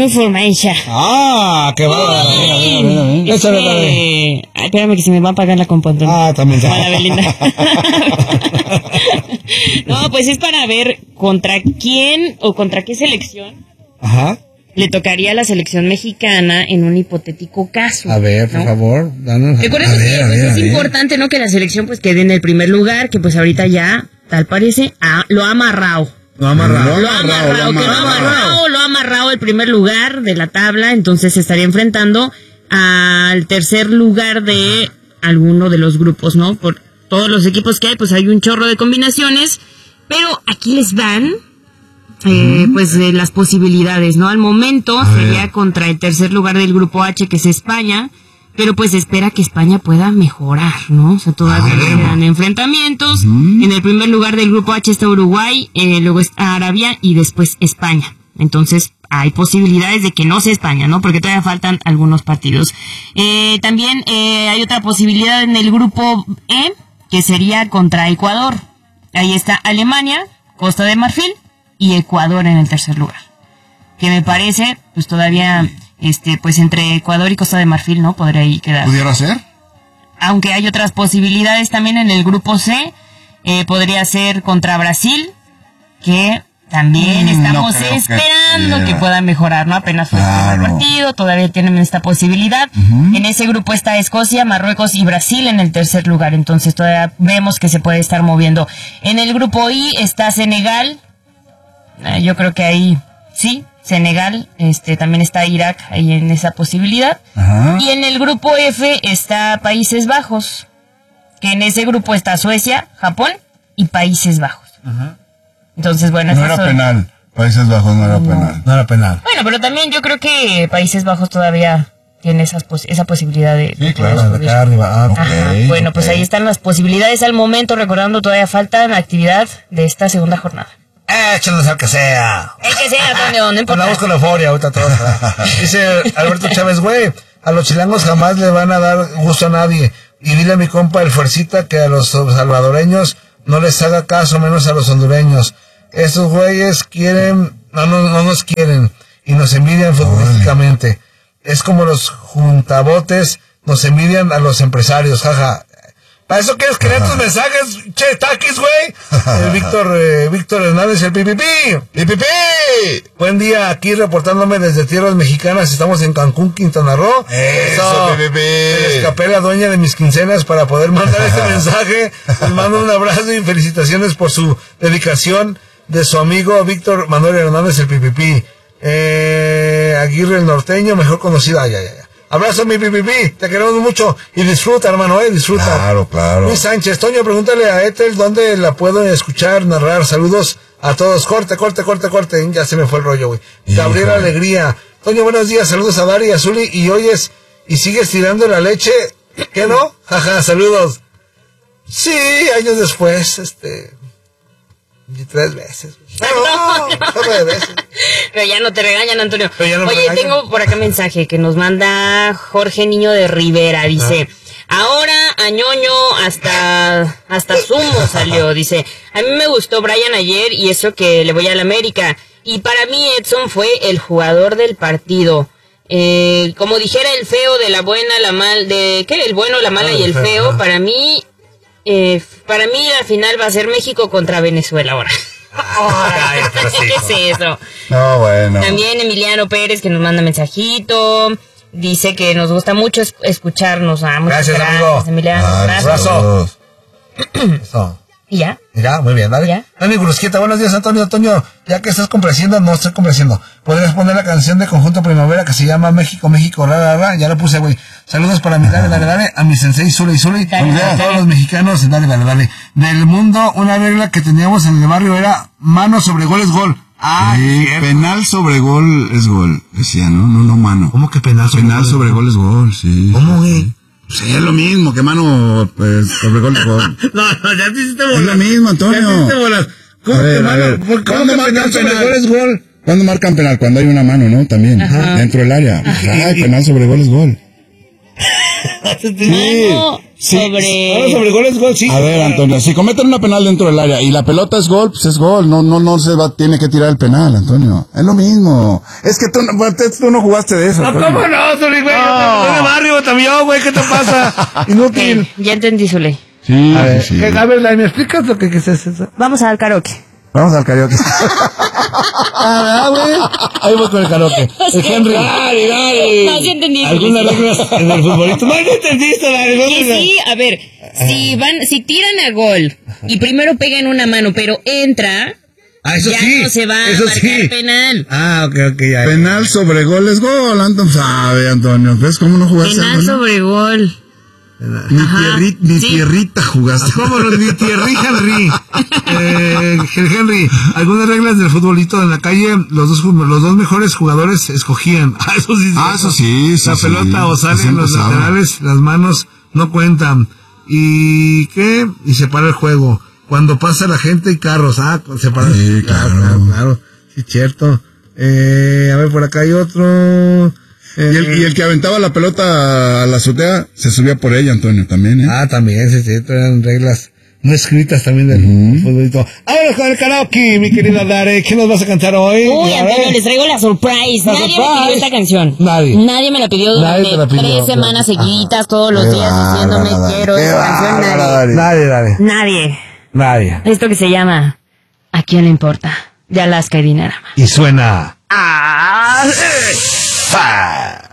information. Qué bárbaro. Ay, espérame que se me va a apagar la computadora. También. Hola, Belinda. No, pues es para ver contra quién o contra qué selección le tocaría a la selección mexicana en un hipotético caso. A ver, por favor, danos. Recuerden que es importante, ¿no? Que la selección pues quede en el primer lugar, que pues ahorita ya, tal parece, lo ha amarrado. Lo ha amarrado el primer lugar de la tabla, entonces se estaría enfrentando al tercer lugar de alguno de los grupos, ¿no? Por todos los equipos que hay, pues hay un chorro de combinaciones, pero aquí les van pues las posibilidades, ¿no? Al momento sería contra el tercer lugar del grupo H, que es España, pero pues espera que España pueda mejorar, ¿no? O sea, todavía quedan enfrentamientos. En el primer lugar del grupo H está Uruguay, luego está Arabia y después España. Entonces hay posibilidades de que no sea España, ¿no? Porque todavía faltan algunos partidos. También hay otra posibilidad en el grupo E, que sería contra Ecuador. Ahí está Alemania, Costa de Marfil y Ecuador en el tercer lugar. Que me parece, pues todavía, pues entre Ecuador y Costa de Marfil, ¿no? Podría ahí quedar. ¿Pudiera ser? Aunque hay otras posibilidades también en el grupo C. Podría ser contra Brasil, que también estamos esperando que pueda mejorar, ¿no? Apenas fue el primer partido, todavía tienen esta posibilidad. En ese grupo está Escocia, Marruecos y Brasil en el tercer lugar, entonces todavía vemos que se puede estar moviendo. En el grupo I está Senegal, yo creo que ahí sí, Senegal, también está Irak ahí en esa posibilidad. Y en el grupo F está Países Bajos, que en ese grupo está Suecia, Japón y Países Bajos. Entonces, bueno, no era penal. Países Bajos no era penal. Bueno, pero también yo creo que Países Bajos todavía tiene esa posibilidad de... Sí, claro, de acá arriba. Bueno, pues ahí están las posibilidades al momento, recordando todavía faltan actividad de esta segunda jornada. Échanos al que sea. El que sea, Antonio, no importa. Andamos con euforia ahorita todos. Dice Alberto Chávez, güey, a los chilangos jamás le van a dar gusto a nadie. Y dile a mi compa el Fuercita que a los salvadoreños no les haga caso, menos a los hondureños. Estos güeyes no nos quieren y nos envidian futbolísticamente. Es como los juntabotes nos envidian a los empresarios, jaja. ¿Para eso quieres crear tus mensajes, che, taquis, güey? Víctor Hernández, el pipipi. ¡Pipipi! Buen día, aquí reportándome desde tierras mexicanas. Estamos en Cancún, Quintana Roo. Eso, pipipi. Me escapé la dueña de mis quincenas para poder mandar este mensaje. Les mando un abrazo y felicitaciones por su dedicación de su amigo Víctor Manuel Hernández, el pipipi. Aguirre el Norteño, mejor conocido. Abrazo, mi pipipi, te queremos mucho y disfruta, hermano, disfruta. Claro. Luis Sánchez, Toño, pregúntale a Ethel dónde la puedo escuchar, narrar. Saludos a todos. Corte. Ya se me fue el rollo, güey. Gabriela Alegría. Toño, buenos días. Saludos a Dari y a Zuli. Y sigues tirando la leche. ¿Qué no? Jaja, saludos. Sí, años después, y 3 veces. No, veces. Pero ya no te regañan, Antonio. Oye, tengo por acá un mensaje que nos manda Jorge Niño de Rivera. Dice, ahora a Ñoño hasta Sumo salió. Dice, a mí me gustó Brian ayer y eso que le voy a la América. Y para mí Edson fue el jugador del partido. Como dijera el feo de la buena, la mal, el bueno, la mala y el feo, para mí la final va a ser México contra Venezuela ahora. ¿Qué es eso? No, bueno. También Emiliano Pérez, que nos manda mensajito, dice que nos gusta mucho escucharnos. Gracias, amigo. Emiliano. Abrazo. Eso. ¿Y ya? Ya, muy bien, dale. ¿Ya? Dani Brusqueta, buenos días, Antonio, ya que estás complaciendo, no estoy complaciendo. ¿Podrías poner la canción de Conjunto Primavera que se llama México, rara? Ya lo puse, güey. Saludos para mi dale, a mi sensei Zuli, a todos los mexicanos, dale. Del mundo, una regla que teníamos en el barrio era mano sobre gol es gol. Sí, penal sobre gol es gol, decía, ¿no? No mano. ¿Cómo que penal sobre gol es gol, sí. ¿Cómo, güey? Sí, es lo mismo que mano sobre gol es gol. No, ya te hiciste bolas. Es lo mismo, Antonio. Ya te hiciste bolas. ¿Cómo que mano? ¿Cuándo marcan penal? Gol es gol. ¿Cuándo marcan penal? Cuando hay una mano, ¿no? También. Dentro del área. Penal sobre gol es gol. Mano sobre gol es gol, sí. A ver, Antonio, si cometen una penal dentro del área y la pelota es gol, pues es gol. No se va, tiene que tirar el penal, Antonio. Es lo mismo. Es que tú no jugaste de eso. No, ¿cómo no, Zuli, güey? Yo de barrio también, güey, ¿qué te pasa? Inútil. Ya entendí, Zuli. Sí, A ver, sí. ¿me explicas lo que es eso? Vamos al karaoke. Vamos al karaoke. Güey. Ahí voy con el karaoke. El Henry. Dale. No, sí entendí. Algunas reglas en el futbolito. No entendiste, dale. Que sí, a ver, si tiran a gol y primero pegan una mano, pero entra, Eso ya sí. no se va a Eso marcar sí. penal. Ok, ya. Penal sobre gol es gol, Antonio. Sabe, Antonio. ¿Ves cómo no jugaste? Penal Antonio? sobre gol. Ni tierrita jugaste. ¿Cómo no? Ni Thierry Henry. Henry, algunas reglas del futbolito en la calle, los dos mejores jugadores escogían. Eso sí. Eso sí. La pelota o salen los empezaba. laterales, las manos no cuentan. ¿Y qué? Y se para el juego. Cuando pasa la gente y carros. Se para. Sí, claro. Sí, cierto. A ver, por acá hay otro. Y el que aventaba la pelota a la azotea se subía por ella, Antonio, también, ¿eh? También, sí, eran reglas no escritas también del futbolito. Ahora con el karaoke, mi querida Dare, ¿qué nos vas a cantar hoy? Uy, Antonio, les traigo la surprise. Nadie me pidió esta canción. Nadie me la pidió Nadie te la durante pidió. 3 semanas seguiditas, todos los Qué días, diciéndome bárbara, quiero qué esta canción. bárbara, Dare. Nadie. Esto que se llama ¿A quién le importa? De Alaska y Dinarama. Y suena. ¡Pa!